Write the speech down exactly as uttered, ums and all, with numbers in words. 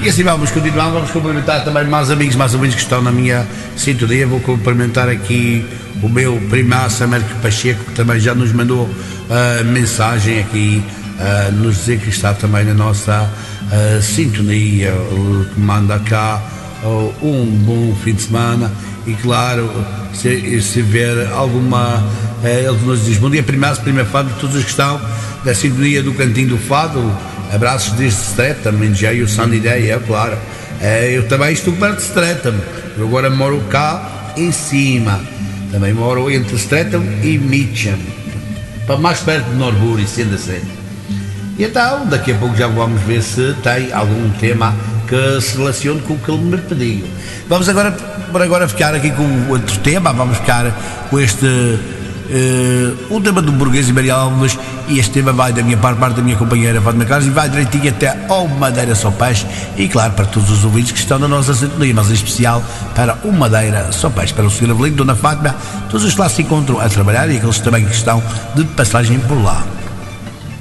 E assim vamos continuar, vamos cumprimentar também mais amigos, mais ouvintes que estão na minha sintonia. Vou cumprimentar aqui o meu primaço Américo Pacheco, que também já nos mandou uh, mensagem aqui, uh, nos dizer que está também na nossa uh, sintonia, uh, que manda cá uh, um bom fim de semana. E claro, se, se ver alguma, uh, ele nos diz: bom dia, primaço, primeiro fado, todos os que estão da sintonia do Cantinho do Fado. Abraços desde Streatham, engenho Santa Ideia, é claro. É, eu também estou perto de Streatham. Eu agora moro cá em cima. Também moro entre Streatham e Mitcham, para mais perto de Norbury, sendo assim. E então, daqui a pouco já vamos ver se tem algum tema que se relacione com o que ele me pediu. Vamos agora, por agora, ficar aqui com outro tema. Vamos ficar com este. Uh, o tema do Burguês e Maria Alves, e este tema vai da minha parte, parte da minha companheira Fátima Carlos, e vai direitinho até ao Madeira Só Peixe, e claro, para todos os ouvintes que estão na nossa sintonia, mas em especial para o Madeira Só Peixe, para o senhor Avelino, Dona Fátima, todos os que lá se encontram a trabalhar e aqueles também que estão de passagem por lá.